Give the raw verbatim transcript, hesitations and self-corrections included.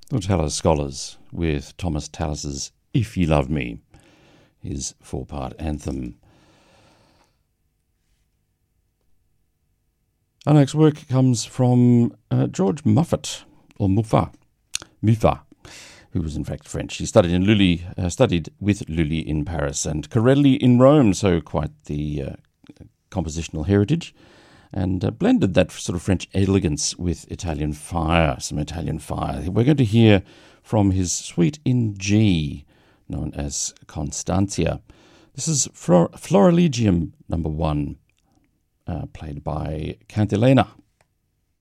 The Tallis Scholars with Thomas Tallis's If You Love Me, his four-part anthem. Our next work comes from uh, George Muffet, or Muffat, Muffat, who was in fact French. He studied in Lully, uh, studied with Lully in Paris and Corelli in Rome, so quite the uh, compositional heritage, and uh, blended that sort of French elegance with Italian fire, some Italian fire. We're going to hear from his suite in G, known as Constantia. This is Flor- Florilegium number one, uh, played by Cantilena.